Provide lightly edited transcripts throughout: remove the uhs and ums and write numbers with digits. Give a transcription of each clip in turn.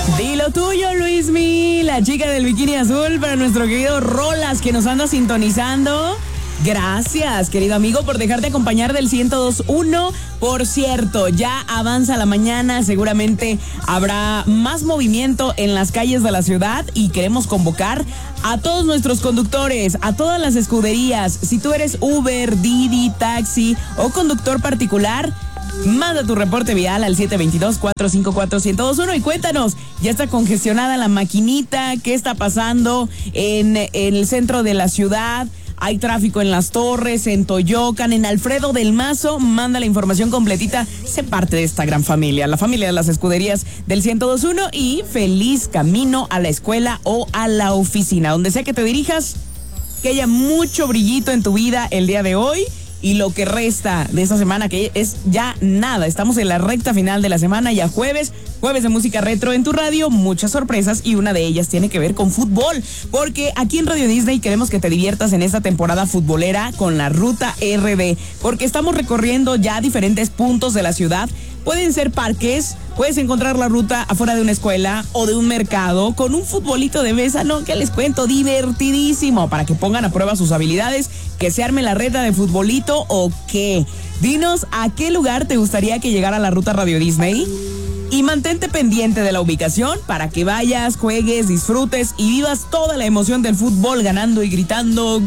Dilo tuyo, Luismi, la chica del bikini azul, para nuestro querido Rolas que nos anda sintonizando. Gracias, querido amigo, por dejarte acompañar del 102.1. Por cierto, ya avanza la mañana, seguramente habrá más movimiento en las calles de la ciudad y queremos convocar a todos nuestros conductores, a todas las escuderías. Si tú eres Uber, Didi, taxi o conductor particular, manda tu reporte vial al 722-454-1021 y cuéntanos, ¿ya está congestionada la maquinita? ¿Qué está pasando en el centro de la ciudad? Hay tráfico en Las Torres, en Toyocan, en Alfredo del Mazo. Manda la información completita. Sé parte de esta gran familia, la familia de las escuderías del 102.1, y feliz camino a la escuela o a la oficina. Donde sea que te dirijas, que haya mucho brillito en tu vida el día de hoy y lo que resta de esta semana, que es ya nada. Estamos en la recta final de la semana, ya jueves de música retro en tu radio, muchas sorpresas, y una de ellas tiene que ver con fútbol, porque aquí en Radio Disney queremos que te diviertas en esta temporada futbolera con la Ruta RD, porque estamos recorriendo ya diferentes puntos de la ciudad. Pueden ser parques, puedes encontrar la ruta afuera de una escuela o de un mercado con un futbolito de mesa, no, que les cuento, divertidísimo, para que pongan a prueba sus habilidades, que se arme la reta de futbolito o qué. Dinos a qué lugar te gustaría que llegara la Ruta Radio Disney y mantente pendiente de la ubicación para que vayas, juegues, disfrutes y vivas toda la emoción del fútbol, ganando y gritando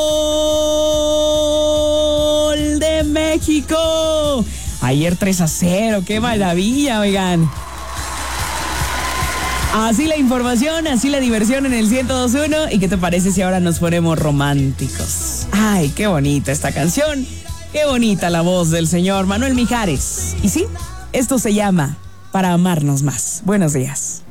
¡Gol de México! Ayer 3-0, qué maravilla, oigan. Así la información, así la diversión en el 102.1. ¿Y qué te parece si ahora nos ponemos románticos? Ay, qué bonita esta canción, qué bonita la voz del señor Manuel Mijares. Y sí, esto se llama Para Amarnos Más. Buenos días.